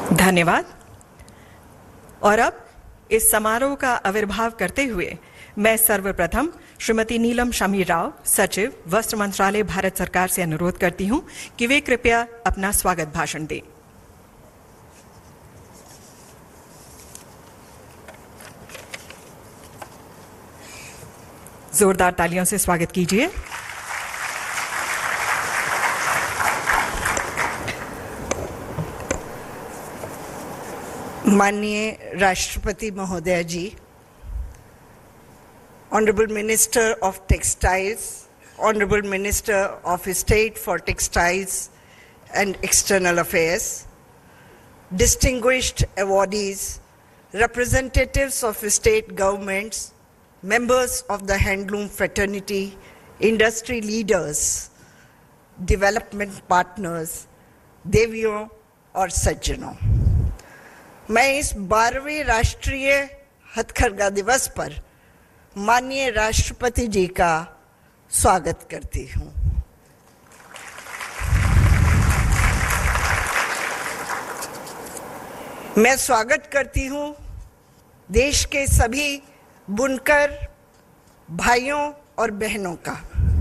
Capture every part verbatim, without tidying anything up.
धन्यवाद। और अब इस समारोह का आविर्भाव करते हुए मैं सर्वप्रथम श्रीमती नीलम शमी राव, सचिव, वस्त्र मंत्रालय, भारत सरकार से अनुरोध करती हूं कि वे कृपया अपना स्वागत भाषण दें। जोरदार तालियों से स्वागत कीजिए। माननीय राष्ट्रपति महोदय जी, Honorable Minister of Textiles, Honorable Minister of State for Textiles and External Affairs, distinguished awardees, representatives of state governments, members of the handloom fraternity, industry leaders, development partners, देवियों और सज्जनों, मैं इस बारहवें राष्ट्रीय हथकरघा दिवस पर माननीय राष्ट्रपति जी का स्वागत करती हूँ। मैं स्वागत करती हूँ देश के सभी बुनकर भाइयों और बहनों का।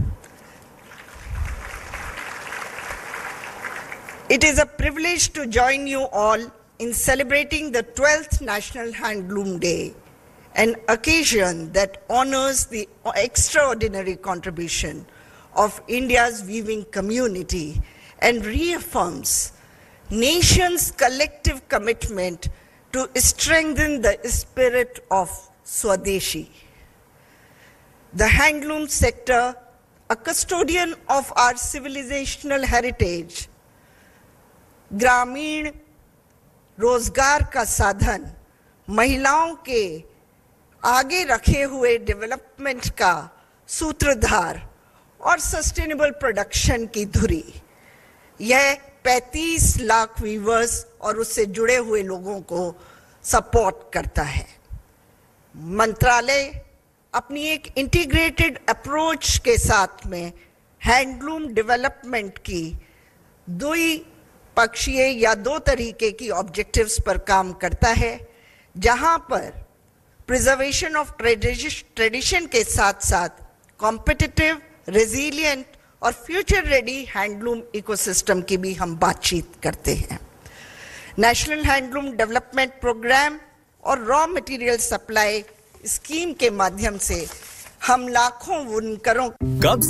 It is a privilege to join you all in celebrating the twelfth National Handloom Day, an occasion that honors the extraordinary contribution of India's weaving community and reaffirms nation's collective commitment to strengthen the spirit of Swadeshi. The handloom sector, a custodian of our civilizational heritage, ग्रामीण रोजगार का साधन, महिलाओं के आगे रखे हुए development का सूत्रधार और सस्टेनेबल प्रोडक्शन की धुरी, यह पैंतीस लाख वीवर्स और उससे जुड़े हुए लोगों को सपोर्ट करता है। मंत्रालय अपनी एक इंटीग्रेटेड अप्रोच के साथ में हैंडलूम डेवलपमेंट की दुई पक्षीय या दो तरीके की ऑब्जेक्टिव्स पर काम करता है, जहां पर प्रिजर्वेशन ऑफ ट्रेडिशन के साथ साथ कॉम्पिटिटिव, रेजिलिएंट और फ्यूचर रेडी हैंडलूम इकोसिस्टम की भी हम बातचीत करते हैं। नेशनल हैंडलूम डेवलपमेंट प्रोग्राम और रॉ मटेरियल सप्लाई स्कीम के माध्यम से हम लाखों बुनकरों